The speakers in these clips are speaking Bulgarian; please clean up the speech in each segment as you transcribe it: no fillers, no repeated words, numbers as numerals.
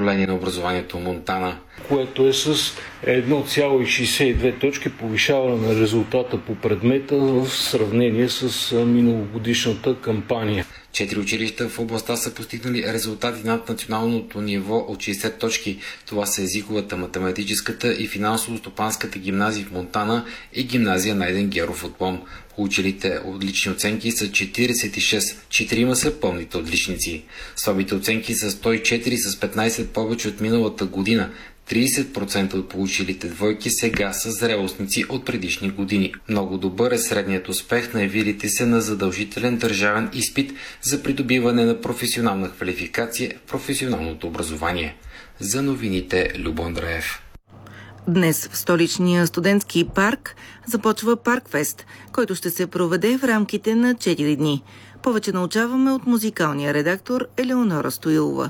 управление на образованието Монтана, което е с 1,62 точки повишаване на резултата по предмета в сравнение с миналогодишната кампания. 4 училища в областта са постигнали резултати над националното ниво от 60 точки. Това са езиковата, математическата и финансово-стопанската гимназии в Монтана и гимназия Найден Геров от Лом. Получилите отлични оценки са 46, 4 са пълните отличници. Слабите оценки са 104 с 15 повече от миналата година. 30% от получилите двойки сега са зрелостници от предишни години. Много добър е средният успех на явилите се на задължителен държавен изпит за придобиване на професионална квалификация в професионалното образование. За новините Любо Андреев. Днес в столичния студентски парк започва Паркфест, който ще се проведе в рамките на 4 дни. Повече научаваме от музикалния редактор Елеонора Стоилова.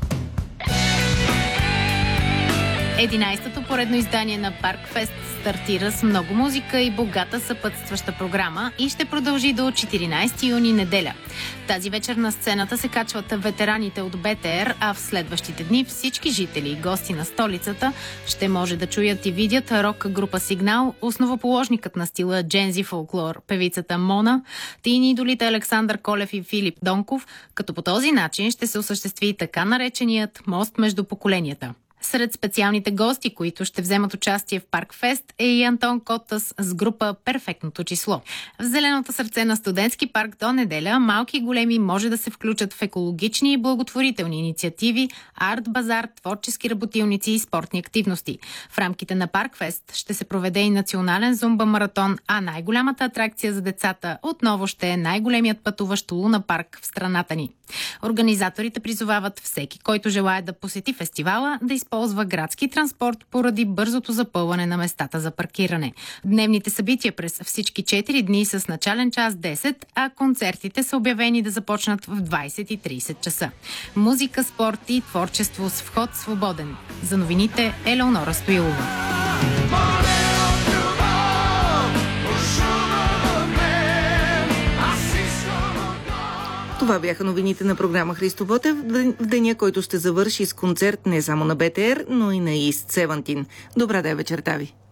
11-то поредно издание на Паркфест стартира с много музика и богата съпътстваща програма и ще продължи до 14 юни неделя. Тази вечер на сцената се качват ветераните от БТР, а в следващите дни всички жители и гости на столицата ще може да чуят и видят рок група Сигнал, основоположникът на стила джензи фолклор, певицата Мона, тини идолите Александър Колев и Филип Донков, като по този начин ще се осъществи така нареченият мост между поколенията. Сред специалните гости, които ще вземат участие в Паркфест, е и Антон Котас с група Перфектното число. В зеленото сърце на студентски парк до неделя малки и големи може да се включат в екологични и благотворителни инициативи, арт-базар, творчески работилници и спортни активности. В рамките на Паркфест ще се проведе и национален зумба-маратон, а най-голямата атракция за децата отново ще е най-големият пътуващ луна парк в страната ни. Организаторите призовават всеки, който желае да посети фестивала, да използва градски транспорт поради бързото запълване на местата за паркиране. Дневните събития през всички 4 дни са с начален час 10, а концертите са обявени да започнат в 20:30 часа. Музика, спорт и творчество с вход свободен. За новините Елеонора Стоилова. Това бяха новините на програма Христо Ботев в деня, който ще завърши с концерт не само на БТР, но и на East 17. Добра да е вечерта ви!